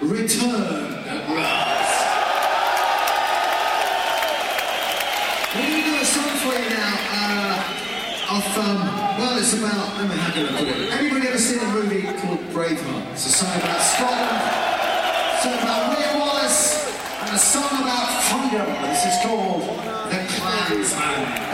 Return at Last. We're going to do a song for you now well, it's about, how can I put it? Anybody ever seen a movie called Braveheart? It's a song about Scotland, a song about William Wallace, and a song about freedom. This is called The Clansman.